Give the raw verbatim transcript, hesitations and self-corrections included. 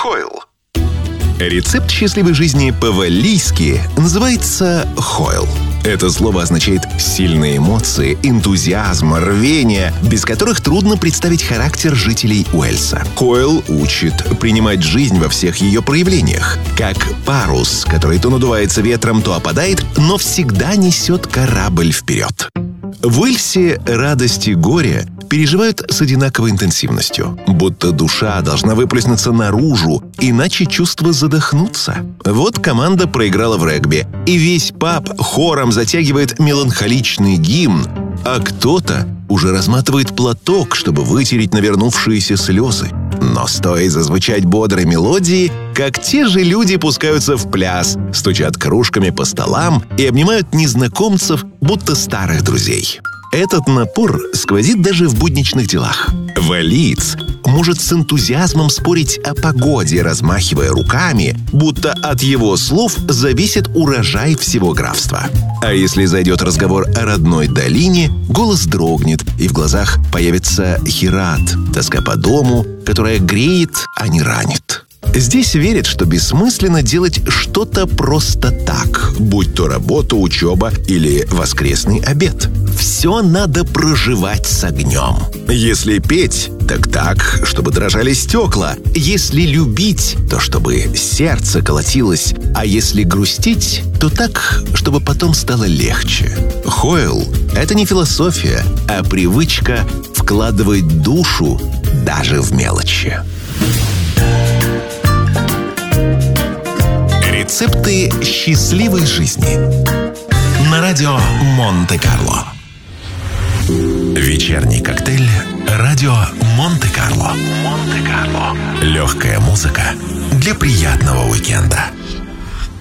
Хойл. Рецепт счастливой жизни по-валлийски называется «хойл». Это слово означает сильные эмоции, энтузиазм, рвение, без которых трудно представить характер жителей Уэльса. Хойл учит принимать жизнь во всех ее проявлениях. Как парус, который то надувается ветром, то опадает, но всегда несет корабль вперед. В Уэльсе радость и горе переживают с одинаковой интенсивностью, будто душа должна выплеснуться наружу, иначе чувства задохнутся. Вот команда проиграла в регби, и весь паб хором затягивает меланхоличный гимн, а кто-то уже разматывает платок, чтобы вытереть навернувшиеся слезы. Но стоит зазвучать бодрой мелодии, как те же люди пускаются в пляс, стучат кружками по столам и обнимают незнакомцев, будто старых друзей. Этот напор сквозит даже в будничных делах. Валлиец может с энтузиазмом спорить о погоде, размахивая руками, будто от его слов зависит урожай всего графства. А если зайдет разговор о родной долине, голос дрогнет, и в глазах появится хират, тоска по дому, которая греет, а не ранит. Здесь верят, что бессмысленно делать что-то просто так, будь то работа, учеба или воскресный обед. Все надо проживать с огнем. Если петь, так так, чтобы дрожали стекла. Если любить, то чтобы сердце колотилось. А если грустить, то так, чтобы потом стало легче. Хойл — это не философия, а привычка вкладывать душу даже в мелочи. Рецепты счастливой жизни на радио Монте-Карло. Вечерний коктейль радио Монте-Карло. Монте-Карло. Легкая музыка для приятного уикенда.